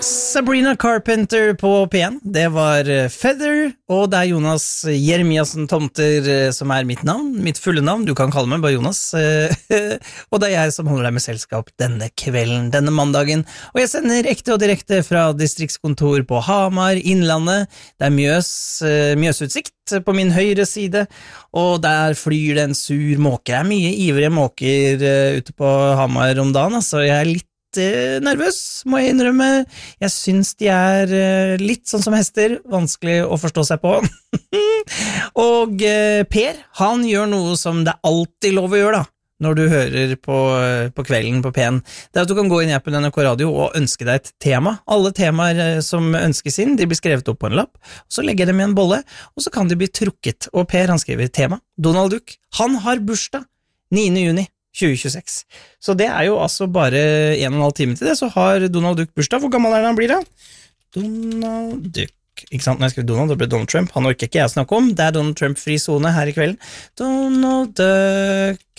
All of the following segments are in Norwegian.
Sabrina Carpenter på P1, det var Feather, og det Jonas Jeremiassen Tomter som mitt navn, mitt fulle navn, du kan kalle meg bare Jonas, og det jeg som holder deg med selskap denne kvelden, denne mandagen, og jeg sender ekte og direkte fra distriktskontor på Hamar, Innlandet, det Mjøsutsikt på min høyre side, og der flyr det en sur måke, det mye ivrige måker ute på Hamar om dagen, altså jeg litt nervøs, må jeg innrømme. Jeg synes de litt sånn som hester, vanskelig å forstå seg på. Og Per, han gjør noe som det alltid lov å gjøre da, når du hører på kvelden på P1. Det at du kan gå inn i appen NRK Radio og ønske deg et tema. Alle temaer som ønskes inn, de blir skrevet opp på en lapp, og så legger jeg dem i en bolle, og så kan de bli trukket. Og Per, han skriver tema. Donald Duck, han har bursdag 9. juni. 2026. Så det jo altså bare 1,5 time til det, så har Donald Duck bursdag. Hvor gammel han blir da? Donald Duck. Ikke sant, når jeg skriver Donald, det blir Donald Trump. Han orker ikke jeg snakke om. Det Donald Trump fri zone her i kvelden. Donald Duck.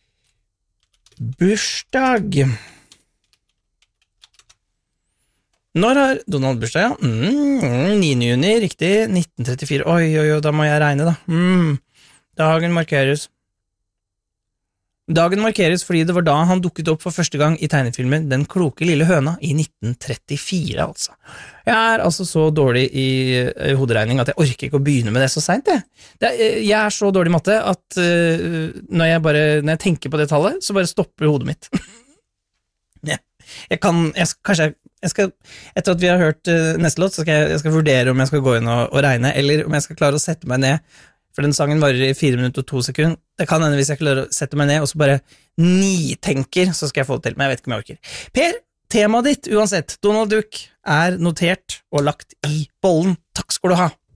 Bursdag. Når har Donald bursdag, ja? 9. juni, riktig. 1934. Oi, da må jeg regne da. Dagen markeres. Dagen markeres fordi det var da han dukket opp for første gang i tegnefilmen Den kloke lille høna i 1934, altså. Jeg altså så dårlig i hoderegning at jeg orker ikke å begynne med det så sent, jeg. Jeg så dårlig i matte at når jeg tenker på det tallet, så bare stopper hodet mitt. Kanskje jeg skal, etter at vi har hørt neste låt, så skal jeg vurdere om jeg skal gå inn og regne, eller om jeg skal klare å sette meg ned. For den sangen varer i 4 minutter og 2 sekunder. Det kan hende hvis jeg klarer å sette meg ned og så bare nitenker, så skal jeg få det til, men jeg vet ikke om jeg orker. Per, temaet ditt, uansett, Donald Duck, notert og lagt i bollen. Takk skal du ha.